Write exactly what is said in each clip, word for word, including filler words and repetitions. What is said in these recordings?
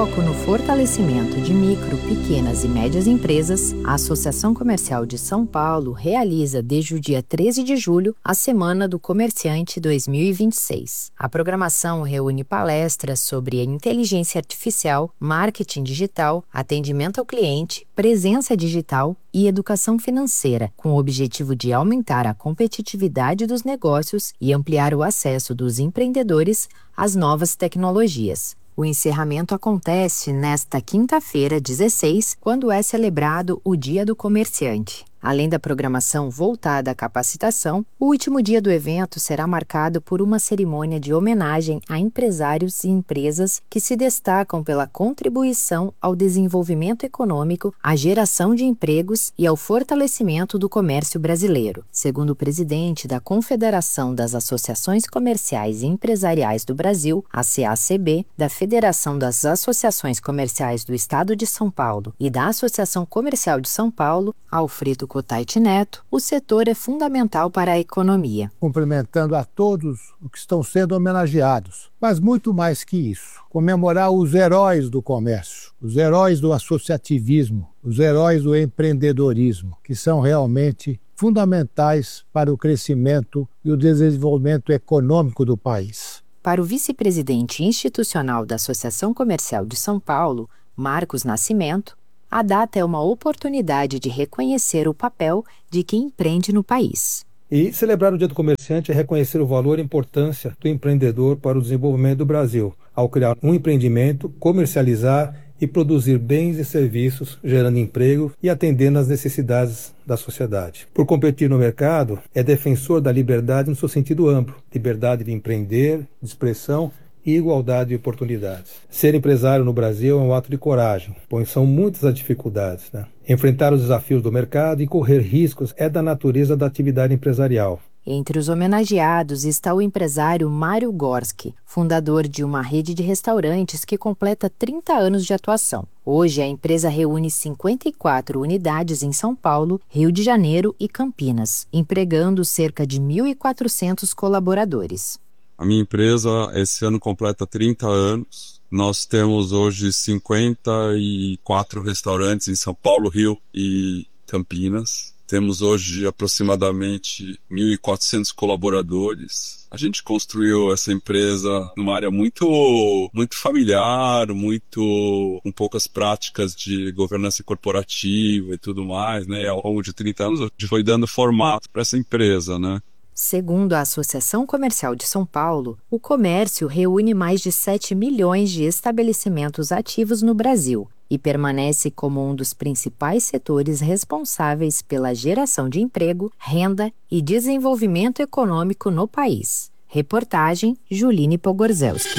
foco no fortalecimento de micro, pequenas e médias empresas, a Associação Comercial de São Paulo realiza desde o dia treze de julho a Semana do Comerciante dois mil e vinte e seis. A programação reúne palestras sobre inteligência artificial, marketing digital, atendimento ao cliente, presença digital e educação financeira, com o objetivo de aumentar a competitividade dos negócios e ampliar o acesso dos empreendedores às novas tecnologias. O encerramento acontece nesta quinta-feira, dezesseis, quando é celebrado o Dia do Comerciante. Além da programação voltada à capacitação, o último dia do evento será marcado por uma cerimônia de homenagem a empresários e empresas que se destacam pela contribuição ao desenvolvimento econômico, à geração de empregos e ao fortalecimento do comércio brasileiro. Segundo o presidente da Confederação das Associações Comerciais e Empresariais do Brasil, a C A C B, da Federação das Associações Comerciais do Estado de São Paulo e da Associação Comercial de São Paulo, Alfredo Cotait Neto, o setor é fundamental para a economia. Cumprimentando a todos os que estão sendo homenageados, mas muito mais que isso, comemorar os heróis do comércio, os heróis do associativismo, os heróis do empreendedorismo, que são realmente fundamentais para o crescimento e o desenvolvimento econômico do país. Para o vice-presidente institucional da Associação Comercial de São Paulo, Marcos Nascimento, a data é uma oportunidade de reconhecer o papel de quem empreende no país. E celebrar o Dia do Comerciante é reconhecer o valor e a importância do empreendedor para o desenvolvimento do Brasil, ao criar um empreendimento, comercializar e produzir bens e serviços, gerando emprego e atendendo às necessidades da sociedade. Por competir no mercado, é defensor da liberdade no seu sentido amplo, liberdade de empreender, de expressão e igualdade de oportunidades. Ser empresário no Brasil é um ato de coragem, pois são muitas as dificuldades, né? Enfrentar os desafios do mercado e correr riscos é da natureza da atividade empresarial. Entre os homenageados está o empresário Mário Gorski, fundador de uma rede de restaurantes que completa trinta anos de atuação. Hoje, a empresa reúne cinquenta e quatro unidades em São Paulo, Rio de Janeiro e Campinas, empregando cerca de mil e quatrocentos colaboradores. A minha empresa esse ano completa trinta anos. Nós temos hoje cinquenta e quatro restaurantes em São Paulo, Rio e Campinas. Temos hoje aproximadamente mil e quatrocentos colaboradores. A gente construiu essa empresa numa área muito, muito familiar, muito com poucas práticas de governança corporativa e tudo mais, né? Ao longo de trinta anos, a gente foi dando formato para essa empresa, né? Segundo a Associação Comercial de São Paulo, o comércio reúne mais de sete milhões de estabelecimentos ativos no Brasil e permanece como um dos principais setores responsáveis pela geração de emprego, renda e desenvolvimento econômico no país. Reportagem Juline Pogorzelski.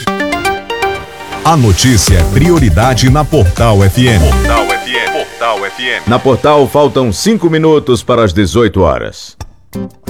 A notícia é prioridade na Portal F M. Portal F M. Portal F M. Na Portal faltam cinco minutos para as dezoito horas.